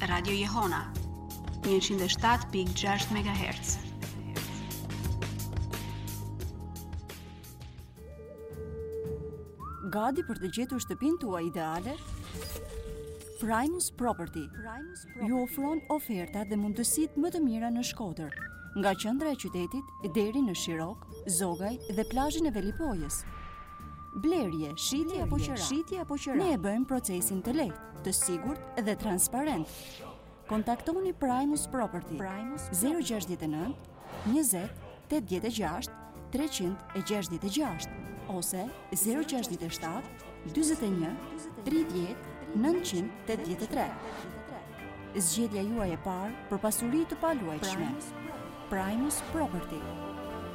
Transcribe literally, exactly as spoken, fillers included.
Radio Jehona njëqind e shtatë pikë gjashtë megahertz. Gati për të gjetur shtëpinë tuaj ideale? Primus Property ju ofron oferta dhe mundësitë më të mira në Shkodër, nga qendra e qytetit deri në Shirok, Zogaj dhe plazhin e Velipojës. Blerje, shitje apo qira, shitje apo qira. Ne e bëjmë procesin të lehtë, të sigurt dhe transparent. Kontaktoni Primus Property zero gjasht nëntë, njëzet, tetëdhjetë e gjashtë, treqind e gjashtëdhjetë e gjashtë ose zero gjasht shtatë, dyzet e një, tridhjetë, nëntëqind tetëdhjetë e tre. Zgjedhja juaj e parë për pasuri të paluajtshme. Primus Property.